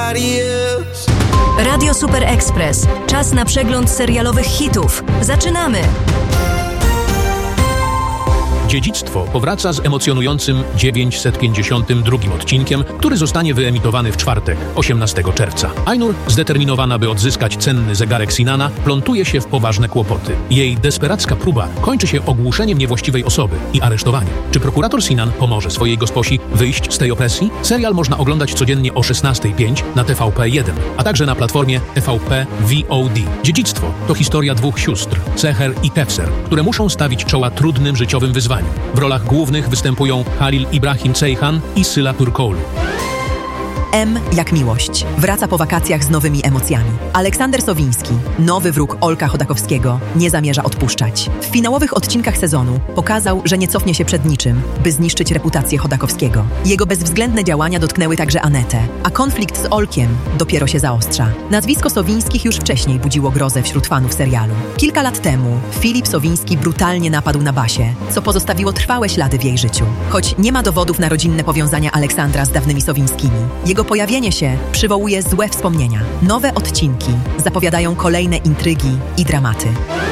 nobody else. Radio Super Express. Czas na przegląd serialowych hitów. Zaczynamy! Dziedzictwo powraca z emocjonującym 952 odcinkiem, który zostanie wyemitowany w czwartek, 18 czerwca. Ainur, zdeterminowana, by odzyskać cenny zegarek Sinana, plątuje się w poważne kłopoty. Jej desperacka próba kończy się ogłuszeniem niewłaściwej osoby i aresztowaniem. Czy prokurator Sinan pomoże swojej gosposi wyjść z tej opresji? Serial można oglądać codziennie o 16:05 na TVP1, a także na platformie TVP VOD. Dziedzictwo to historia dwóch sióstr, Seher i Kevser, które muszą stawić czoła trudnym życiowym wyzwaniom. W rolach głównych występują Halil Ibrahim Ceyhan i Syla Turkoğlu. M jak miłość. Wraca po wakacjach z nowymi emocjami. Aleksander Sowiński, nowy wróg Olka Chodakowskiego, nie zamierza odpuszczać. W finałowych odcinkach sezonu pokazał, że nie cofnie się przed niczym, by zniszczyć reputację Chodakowskiego. Jego bezwzględne działania dotknęły także Anetę, a konflikt z Olkiem dopiero się zaostrza. Nazwisko Sowińskich już wcześniej budziło grozę wśród fanów serialu. Kilka lat temu Filip Sowiński brutalnie napadł na Basię, co pozostawiło trwałe ślady w jej życiu. Choć nie ma dowodów na rodzinne powiązania Aleksandra z dawnymi Sowińskimi, jego pojawienie się przywołuje złe wspomnienia. Nowe odcinki zapowiadają kolejne intrygi i dramaty.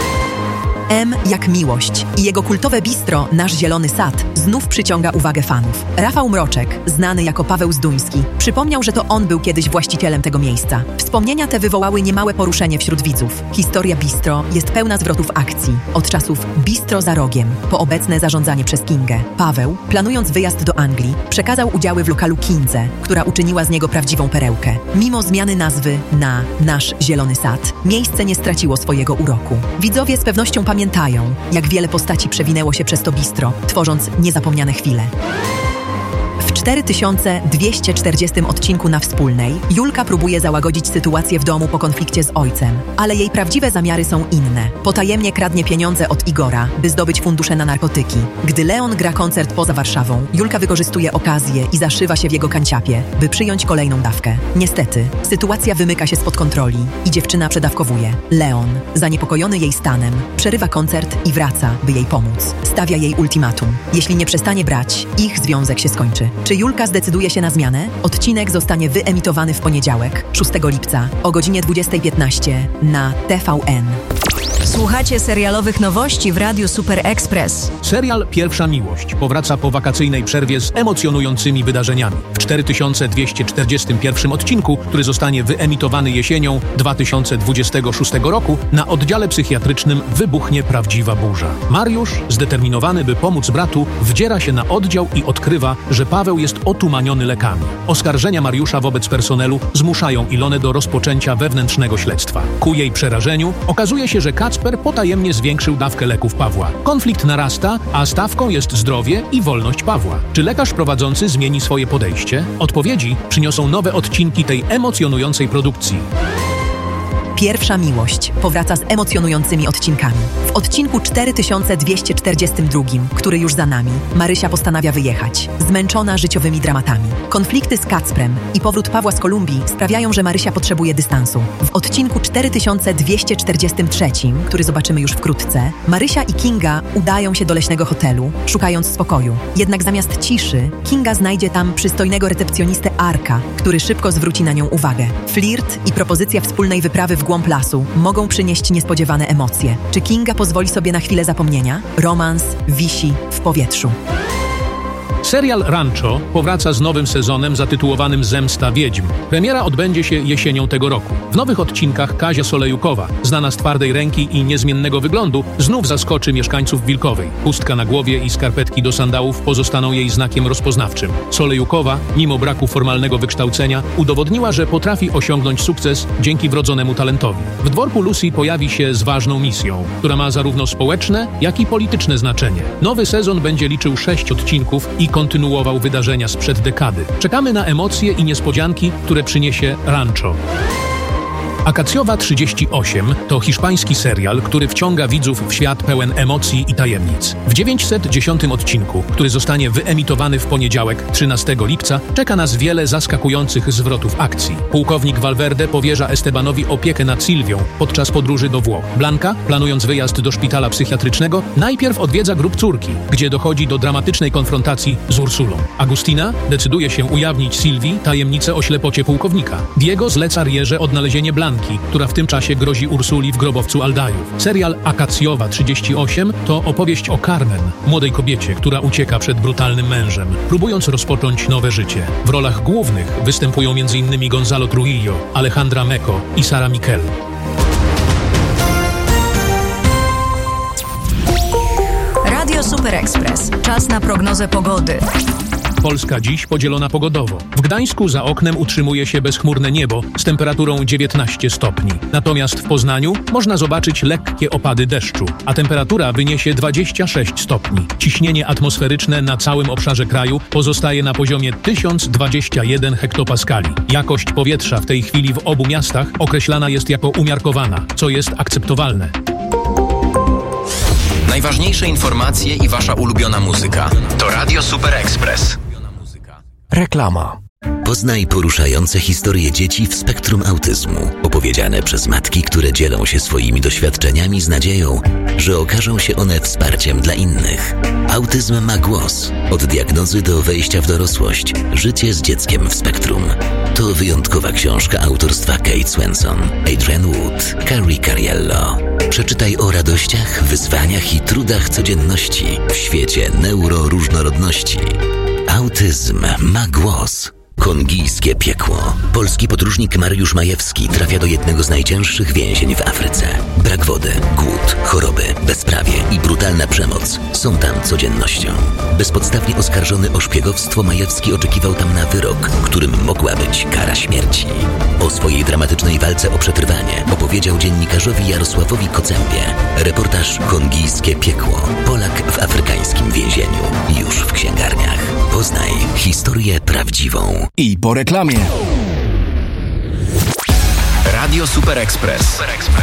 M jak miłość i jego kultowe bistro Nasz Zielony Sad znów przyciąga uwagę fanów. Rafał Mroczek, znany jako Paweł Zduński, przypomniał, że to on był kiedyś właścicielem tego miejsca. Wspomnienia te wywołały niemałe poruszenie wśród widzów. Historia bistro jest pełna zwrotów akcji. Od czasów bistro za rogiem, po obecne zarządzanie przez Kingę. Paweł, planując wyjazd do Anglii, przekazał udziały w lokalu Kindze, która uczyniła z niego prawdziwą perełkę. Mimo zmiany nazwy na Nasz Zielony Sad, miejsce nie straciło swojego uroku. Widzowie z pewnością pamiętają, jak wiele postaci przewinęło się przez to bistro, tworząc niezapomniane chwile. W 4240 odcinku na Wspólnej Julka próbuje załagodzić sytuację w domu po konflikcie z ojcem, ale jej prawdziwe zamiary są inne. Potajemnie kradnie pieniądze od Igora, by zdobyć fundusze na narkotyki. Gdy Leon gra koncert poza Warszawą, Julka wykorzystuje okazję i zaszywa się w jego kanciapie, by przyjąć kolejną dawkę. Niestety, sytuacja wymyka się spod kontroli i dziewczyna przedawkowuje. Leon, zaniepokojony jej stanem, przerywa koncert i wraca, by jej pomóc. Stawia jej ultimatum. Jeśli nie przestanie brać, ich związek się skończy. Czy Julka zdecyduje się na zmianę? Odcinek zostanie wyemitowany w poniedziałek, 6 lipca o godzinie 20:15 na TVN. Słuchacie serialowych nowości w Radiu Super Express. Serial Pierwsza Miłość powraca po wakacyjnej przerwie z emocjonującymi wydarzeniami. W 4241 odcinku, który zostanie wyemitowany jesienią 2026 roku, na oddziale psychiatrycznym wybuchnie prawdziwa burza. Mariusz, zdeterminowany, by pomóc bratu, wdziera się na oddział i odkrywa, że Paweł jest otumaniony lekami. Oskarżenia Mariusza wobec personelu zmuszają Ilonę do rozpoczęcia wewnętrznego śledztwa. Ku jej przerażeniu okazuje się, że Kacper potajemnie zwiększył dawkę leków Pawła. Konflikt narasta, a stawką jest zdrowie i wolność Pawła. Czy lekarz prowadzący zmieni swoje podejście? Odpowiedzi przyniosą nowe odcinki tej emocjonującej produkcji. Pierwsza miłość powraca z emocjonującymi odcinkami. W odcinku 4242, który już za nami, Marysia postanawia wyjechać, zmęczona życiowymi dramatami. Konflikty z Kacprem i powrót Pawła z Kolumbii sprawiają, że Marysia potrzebuje dystansu. W odcinku 4243, który zobaczymy już wkrótce, Marysia i Kinga udają się do leśnego hotelu, szukając spokoju. Jednak zamiast ciszy, Kinga znajdzie tam przystojnego recepcjonistę Arka, który szybko zwróci na nią uwagę. Flirt i propozycja wspólnej wyprawy w głąb lasu mogą przynieść niespodziewane emocje. Czy Kinga pozwoli sobie na chwilę zapomnienia? Romans wisi w powietrzu. Serial Rancho powraca z nowym sezonem zatytułowanym Zemsta Wiedźm. Premiera odbędzie się jesienią tego roku. W nowych odcinkach Kazia Solejukowa, znana z twardej ręki i niezmiennego wyglądu, znów zaskoczy mieszkańców Wilkowej. Chustka na głowie i skarpetki do sandałów pozostaną jej znakiem rozpoznawczym. Solejukowa, mimo braku formalnego wykształcenia, udowodniła, że potrafi osiągnąć sukces dzięki wrodzonemu talentowi. W dworku Lucy pojawi się z ważną misją, która ma zarówno społeczne, jak i polityczne znaczenie. Nowy sezon będzie liczył 6 odcinków i kontynuował wydarzenia sprzed dekady. Czekamy na emocje i niespodzianki, które przyniesie Rancho. Akacjowa 38 to hiszpański serial, który wciąga widzów w świat pełen emocji i tajemnic. W 910 odcinku, który zostanie wyemitowany w poniedziałek 13 lipca, czeka nas wiele zaskakujących zwrotów akcji. Pułkownik Valverde powierza Estebanowi opiekę nad Sylwią podczas podróży do Włoch. Blanka, planując wyjazd do szpitala psychiatrycznego, najpierw odwiedza grób córki, gdzie dochodzi do dramatycznej konfrontacji z Ursulą. Agustina decyduje się ujawnić Sylwii tajemnicę o ślepocie pułkownika. Diego zleca Rierze odnalezienie Blanki, która w tym czasie grozi Ursuli w grobowcu Aldajów. Serial Akacjowa 38 to opowieść o Carmen, młodej kobiecie, która ucieka przed brutalnym mężem, próbując rozpocząć nowe życie. W rolach głównych występują m.in. Gonzalo Trujillo, Alejandra Meco i Sara Miquel. Radio Super Express. Czas na prognozę pogody. Polska dziś podzielona pogodowo. W Gdańsku za oknem utrzymuje się bezchmurne niebo z temperaturą 19 stopni. Natomiast w Poznaniu można zobaczyć lekkie opady deszczu, a temperatura wyniesie 26 stopni. Ciśnienie atmosferyczne na całym obszarze kraju pozostaje na poziomie 1021 hektopaskali. Jakość powietrza w tej chwili w obu miastach określana jest jako umiarkowana, co jest akceptowalne. Najważniejsze informacje i wasza ulubiona muzyka to Radio Super Express. Reklama. Poznaj poruszające historie dzieci w spektrum autyzmu, opowiedziane przez matki, które dzielą się swoimi doświadczeniami z nadzieją, że okażą się one wsparciem dla innych. Autyzm ma głos. Od diagnozy do wejścia w dorosłość. Życie z dzieckiem w spektrum. To wyjątkowa książka autorstwa Kate Swenson, Adrian Wood, Carrie Cariello. Przeczytaj o radościach, wyzwaniach i trudach codzienności w świecie neuroróżnorodności. Autyzm ma głos. Kongijskie piekło. Polski podróżnik Mariusz Majewski trafia do jednego z najcięższych więzień w Afryce. Brak wody, głód, choroby, bezprawie i brutalna przemoc są tam codziennością. Bezpodstawnie oskarżony o szpiegowstwo, Majewski oczekiwał tam na wyrok, którym mogła być kara śmierci. O swojej dramatycznej walce o przetrwanie opowiedział dziennikarzowi Jarosławowi Kocębie. Reportaż Kongijskie piekło. Polak w afrykańskim więzieniu. Już w księgarniach. Poznaj historię prawdziwą. I po reklamie. Radio Super Express.